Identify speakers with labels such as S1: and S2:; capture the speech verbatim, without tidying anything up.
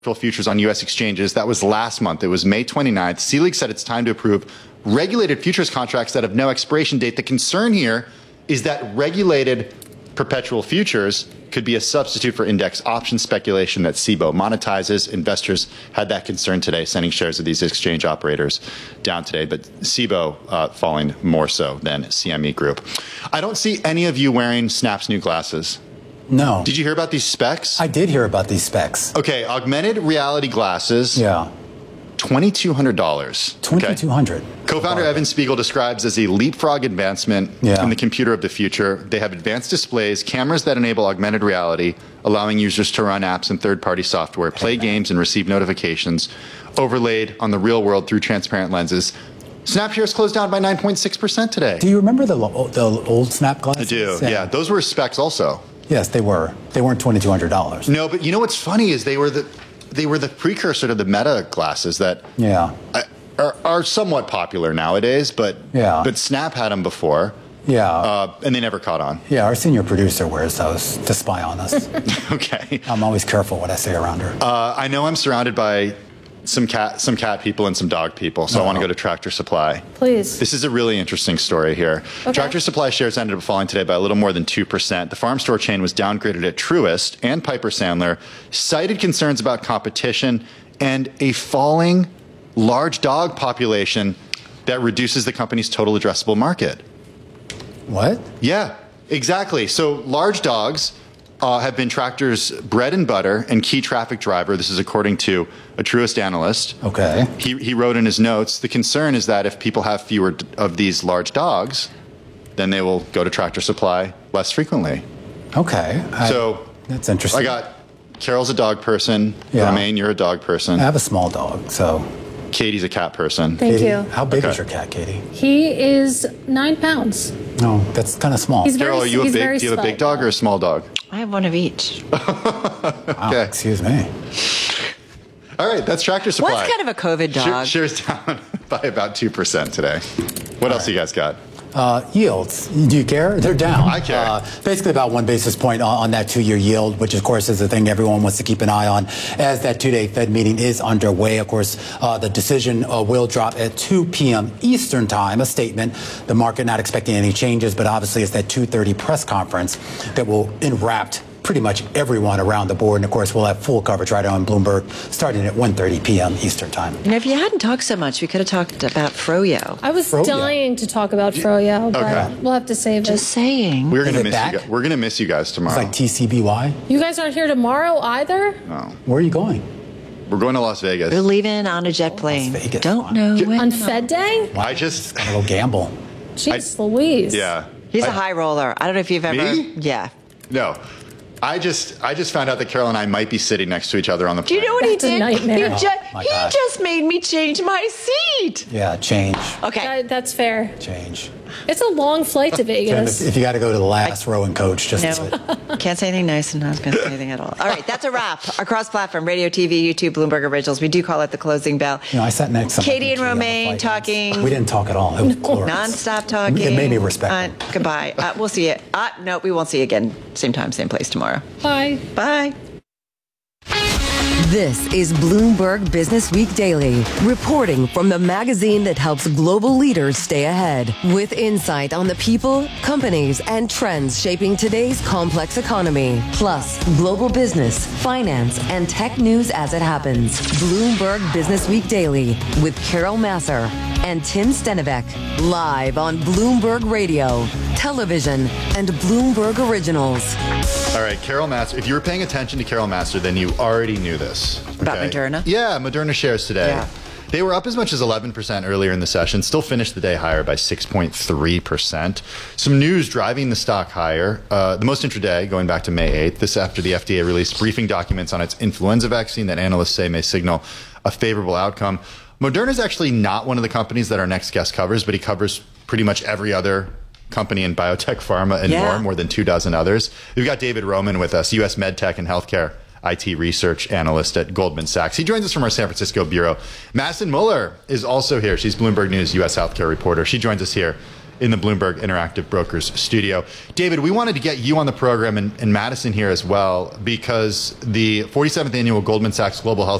S1: futures on U S exchanges. That was last month. It was May twenty-ninth. C-League said it's time to approve regulated futures contracts that have no expiration date. The concern here is that regulated perpetual futures could be a substitute for index option speculation that C B O E monetizes. Investors had that concern today, sending shares of these exchange operators down today, but C B O E uh, falling more so than C M E Group. I don't see any of you wearing Snap's new glasses.
S2: No.
S1: Did you hear about these specs?
S2: I did hear about these specs.
S1: Okay, augmented reality glasses.
S2: Yeah.
S1: twenty-two hundred dollars.
S2: twenty-two hundred dollars.
S1: Okay. Co-founder Evan Spiegel describes as a leapfrog advancement
S2: yeah.
S1: in the computer of the future. They have advanced displays, cameras that enable augmented reality, allowing users to run apps and third-party software, play games, and receive notifications, overlaid on the real world through transparent lenses. Snap shares closed down by nine point six percent today.
S2: Do you remember the, the old Snap glasses?
S1: I do, yeah. yeah. Those were specs also.
S2: Yes, they were. They weren't twenty-two hundred dollars.
S1: No, but you know what's funny is they were the they were the precursor to the Meta glasses that
S2: yeah.
S1: are, are somewhat popular nowadays, but
S2: yeah.
S1: but Snap had them before.
S2: Yeah.
S1: Uh, and they never caught on.
S2: Yeah, our senior producer wears those to spy on us.
S1: Okay.
S2: I'm always careful what I say around her.
S1: Uh, I know I'm surrounded by some cat some cat people and some dog people, so uh-huh. I want to go to Tractor Supply.
S3: Please.
S1: This is a really interesting story here. Okay. Tractor Supply shares ended up falling today by a little more than two percent. The farm store chain was downgraded at Truist, and Piper Sandler cited concerns about competition and a falling large dog population that reduces the company's total addressable market.
S2: What?
S1: Yeah, exactly. So large dogs Uh, have been Tractor's bread and butter and key traffic driver. This is according to a Truist analyst.
S2: Okay.
S1: He, he wrote in his notes, the concern is that if people have fewer d- of these large dogs, then they will go to Tractor Supply less frequently.
S2: Okay. I,
S1: so
S2: that's interesting.
S1: I got Carol's a dog person.
S2: Yeah.
S1: Romaine, you're a dog person.
S2: I have a small dog, so.
S1: Katie's a cat person.
S3: Thank
S2: Katie,
S3: you.
S2: How big
S1: okay.
S2: is your cat, Katie?
S3: He is nine pounds.
S2: No, that's kind of small.
S3: He's very,
S1: Carol, are you a
S3: he's
S1: big,
S3: very
S1: do you have a big
S3: svelte.
S1: dog or a small dog?
S4: I have one of each.
S2: Wow,
S1: okay.
S2: Excuse me.
S1: All right, that's Tractor Supply.
S4: What's kind of a COVID dog?
S1: Shares down by about two percent today. What All else right. you guys got?
S2: Uh, yields. Do you care? They're down.
S1: I care.
S2: Uh, basically about one basis point on, on that two-year yield, which, of course, is the thing everyone wants to keep an eye on as that two-day Fed meeting is underway. Of course, uh, the decision uh, will drop at two p.m. Eastern time, a statement. The market not expecting any changes, but obviously it's that two thirty press conference that will enwrap pretty much everyone around the board. And, of course, we'll have full coverage right on Bloomberg starting at one thirty p.m. Eastern time.
S4: You know, if you hadn't talked so much, we could have talked about Froyo.
S3: I was
S2: Froyo.
S3: dying to talk about Froyo, but
S1: Okay.
S3: we'll have to save
S4: Just
S3: it.
S4: saying.
S1: We're gonna
S2: it
S1: miss
S2: back?
S1: you. Guys. We're gonna miss you guys tomorrow.
S2: It's like T C B Y.
S3: You guys aren't here tomorrow either?
S1: No.
S2: Where are you going?
S1: We're going to Las Vegas.
S4: We're leaving on a jet plane.
S2: Vegas.
S4: Don't know when.
S3: On Fed Day?
S1: I just,
S2: A little gamble.
S3: Jeez Louise.
S1: yeah.
S4: He's
S1: I-
S4: a high roller. I don't know if you've ever.
S1: Me?
S4: Yeah.
S1: No. I just, I just found out that Carol and I might be sitting next to each other on the
S4: Do
S1: plane.
S4: you know what
S3: That's a
S4: he did?
S3: nightmare.
S4: He,
S3: Oh,
S4: ju-
S2: my
S4: he
S2: gosh.
S4: just made me change my seat.
S2: Yeah, change.
S4: Okay.
S3: That- that's fair.
S2: Change.
S3: It's a long flight to
S2: Tim,
S3: Vegas.
S2: if, if you got to go to the last row and coach, just do it.
S4: No, can't say anything nice and not going to say anything at all. All right, that's a wrap. Across platform, radio, T V, YouTube, Bloomberg Originals. We do call it the closing bell.
S2: You know, I sat next to
S4: Katie and
S2: somebody on the
S4: Romaine
S2: flight.
S4: talking.
S2: We didn't talk at all. It was glorious.
S4: Non-stop talking.
S2: It made me respect
S4: Uh,
S2: them.
S4: goodbye. Uh, we'll see you. Uh, no, we won't see you again. Same time, same place tomorrow.
S3: Bye.
S4: Bye.
S5: This is Bloomberg Business Week Daily, reporting from the magazine that helps global leaders stay ahead, with insight on the people, companies, and trends shaping today's complex economy, plus global business, finance, and tech news as it happens. Bloomberg Business Week Daily with Carol Massar and Tim Stenivek, live on Bloomberg Radio, television, and Bloomberg Originals.
S1: All right, Carol Master. If you were paying attention to Carol Master, then you already knew this.
S4: About Moderna?
S1: Yeah, Moderna shares today.
S4: Yeah.
S1: They were up as much as eleven percent earlier in the session, still finished the day higher by six point three percent. Some news driving the stock higher. Uh, the most intraday, going back to May eighth, this after the F D A released briefing documents on its influenza vaccine that analysts say may signal a favorable outcome. Moderna is actually not one of the companies that our next guest covers, but he covers pretty much every other company in biotech, pharma, and
S4: Yeah.
S1: more, more than two dozen others. We've got David Roman with us, U S MedTech and Healthcare I T research analyst at Goldman Sachs. He joins us from our San Francisco bureau. Madison Muller is also here. She's Bloomberg News U S healthcare reporter. She joins us here in the Bloomberg Interactive Brokers studio. David, we wanted to get you on the program and, and Madison here as well, because the forty-seventh annual Goldman Sachs Global Health